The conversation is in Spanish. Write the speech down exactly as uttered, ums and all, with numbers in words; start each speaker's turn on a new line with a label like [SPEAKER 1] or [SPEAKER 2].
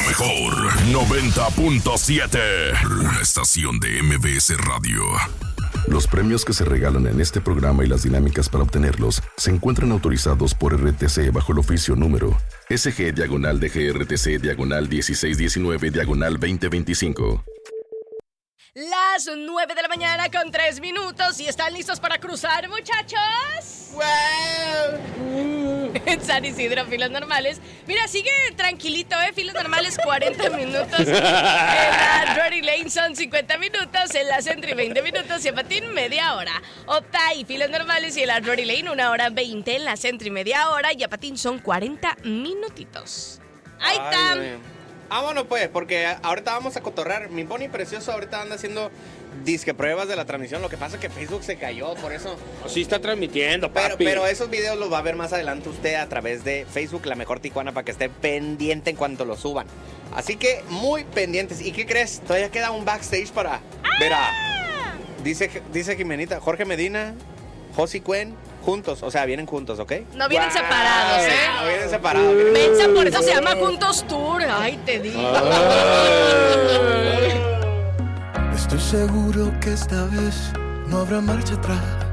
[SPEAKER 1] mejor noventa punto siete. La estación de M B S Radio. Los premios que se regalan en este programa y las dinámicas para obtenerlos se encuentran autorizados por R T C bajo el oficio número S G diagonal D G R T C diagonal dieciséis diecinueve diagonal veinte veinticinco.
[SPEAKER 2] Las nueve de la mañana con tres minutos. ¿Y están listos para cruzar, muchachos?
[SPEAKER 3] ¡Wow!
[SPEAKER 2] En San Isidro, filas normales. Mira, sigue tranquilito, ¿eh? Filas normales cuarenta minutos. En la Drury Lane son cincuenta minutos. En la Sentry veinte minutos. Y en Patín media hora. Otay, filas normales. Y en la Drury Lane una hora veinte. En la Sentry media hora. Y a Patín son cuarenta minutitos. Ahí está.
[SPEAKER 3] Vámonos pues, porque ahorita vamos a cotorrar. Mi Bonnie Precioso ahorita anda haciendo disque pruebas de la transmisión. Lo que pasa es que Facebook se cayó, por eso.
[SPEAKER 4] Sí está transmitiendo, papi.
[SPEAKER 3] Pero, pero esos videos los va a ver más adelante usted a través de Facebook, La Mejor Tijuana, para que esté pendiente en cuanto lo suban. Así que muy pendientes. ¿Y qué crees? Todavía queda un backstage para ver a... Dice, dice Jimenita, Jorge Medina, Josie Cuen, juntos, o sea, vienen juntos, ¿ok?
[SPEAKER 2] No vienen wow. separados, ¿eh?
[SPEAKER 3] No vienen separados. Vienen...
[SPEAKER 2] Mensa, por eso se llama Juntos Tour. Ay, te digo.
[SPEAKER 5] Estoy seguro que esta vez no habrá marcha atrás.